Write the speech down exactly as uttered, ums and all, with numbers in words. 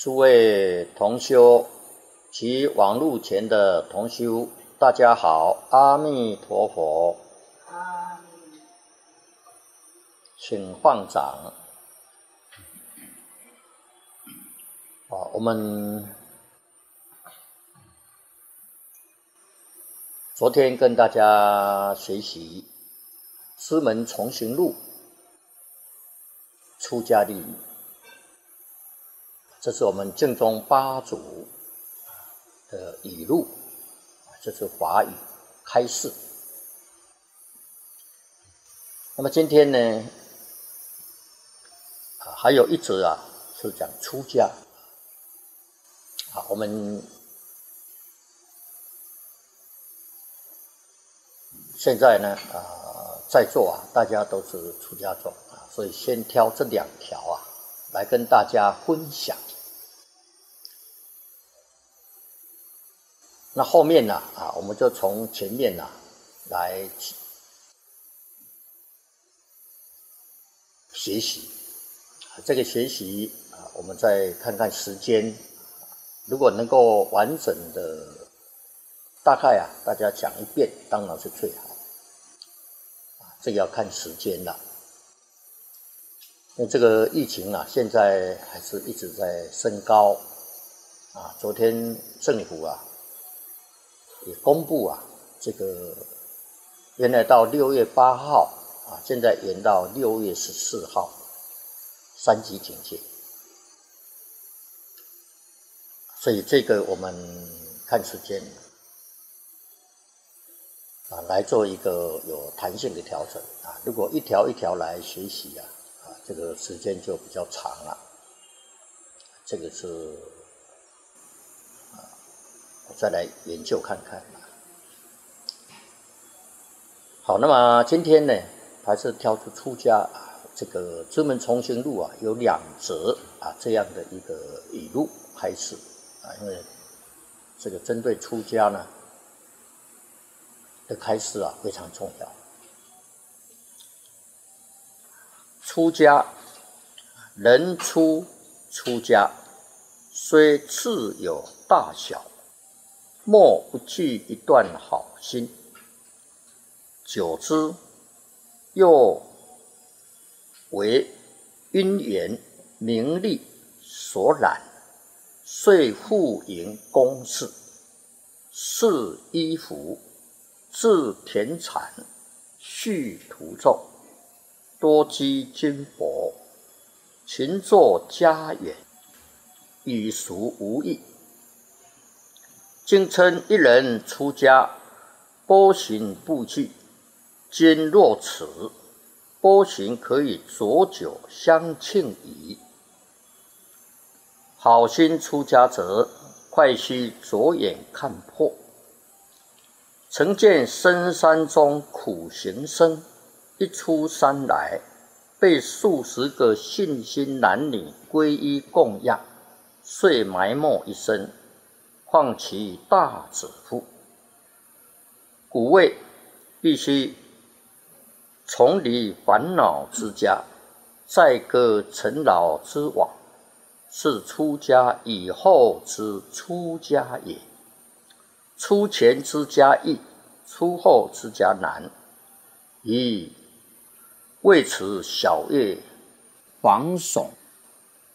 诸位同修及网络前的同修，大家好，阿弥陀佛。 阿弥， 请放掌。啊，我们昨天跟大家学习《师门重行录》出家例语，这是我们正宗八祖的语录，这是华语开示。那么今天呢，还有一则啊，是讲出家。好，我们现在呢，呃，在座啊，大家都是出家众啊，所以先挑这两条啊，来跟大家分享。那后面呢，啊，我们就从前面呢来学习。这个学习啊，我们再看看时间。如果能够完整的，大概啊，大家讲一遍，当然是最好。啊，这个要看时间了。因为这个疫情啊，现在还是一直在升高。啊，昨天政府啊也公布啊，这个原来到六月八号啊，现在延到六月十四号，三级警戒。所以这个我们看时间啊，来做一个有弹性的调整啊。如果一条一条来学习啊，啊，这个时间就比较长了。这个是啊，我再来研究看看。好，那么今天呢，还是挑出出家啊，这个《师门重行录》啊，有两则啊这样的一个语录开始。啊，因为这个针对出家呢的开示啊非常重要。出家，人出出家，虽次有大小，莫不具一段好心。久之，又为因缘名利所染。遂复营公事，饰衣服，置田产，续土胄，多积金帛，勤作家园，与俗无异。经称一人出家，波行不具，今若此，波行可以浊酒相庆矣。好心出家者，快须着眼看破。曾见深山中苦行僧，一出山来，被数十个信心男女皈依供养，遂埋没一生，况其大子乎？故谓必须从离烦恼之家，再割尘劳之网。是出家以后之出家也。出前之家易，出后之家难。以为此小业防悚